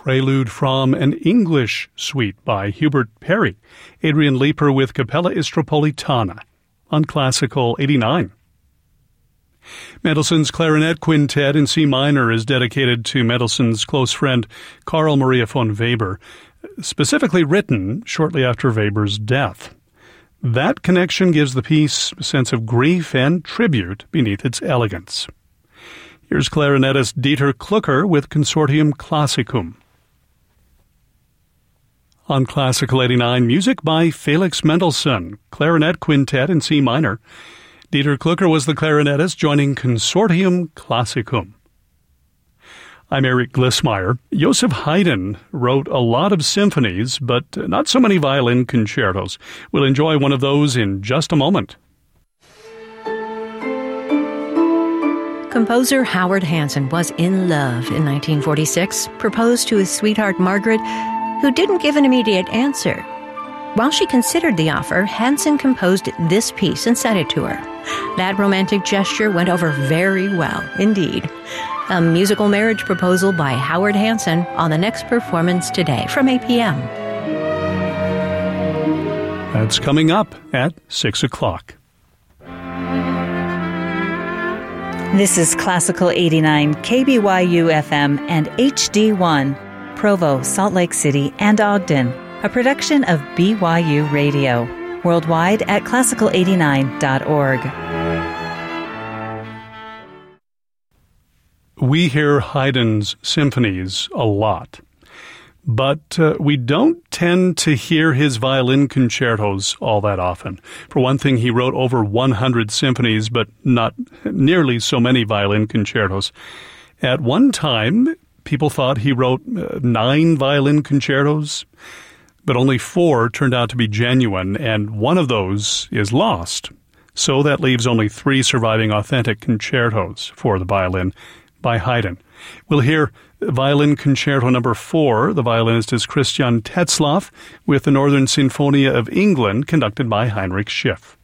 Prelude from an English suite by Hubert Perry. Adrian Leeper with Capella Istropolitana on Classical 89. Mendelssohn's Clarinet Quintet in C minor is dedicated to Mendelssohn's close friend Carl Maria von Weber, specifically written shortly after Weber's death. That connection gives the piece a sense of grief and tribute beneath its elegance. Here's clarinetist Dieter Klucker with Consortium Classicum. On Classical 89, music by Felix Mendelssohn, Clarinet Quintet in C minor. Dieter Klucker was the clarinetist joining Consortium Classicum. I'm Eric Glissmeyer. Joseph Haydn wrote a lot of symphonies, but not so many violin concertos. We'll enjoy one of those in just a moment. Composer Howard Hanson was in love in 1946, proposed to his sweetheart Margaret, who didn't give an immediate answer. While she considered the offer, Hanson composed this piece and sent it to her. That romantic gesture went over very well indeed. A musical marriage proposal by Howard Hanson on the next performance today from 8 p.m. That's coming up at 6 o'clock. This is Classical 89, KBYU-FM and HD1, Provo, Salt Lake City, and Ogden, a production of BYU Radio, worldwide at classical89.org. We hear Haydn's symphonies a lot, but we don't tend to hear his violin concertos all that often. For one thing, he wrote over 100 symphonies, but not nearly so many violin concertos. At one time, people thought he wrote 9 violin concertos, but only 4 turned out to be genuine, and one of those is lost. So that leaves only 3 surviving authentic concertos for the violin by Haydn. We'll hear Violin Concerto number 4. The violinist is Christian Tetzlaff with the Northern Sinfonia of England, conducted by Heinrich Schiff.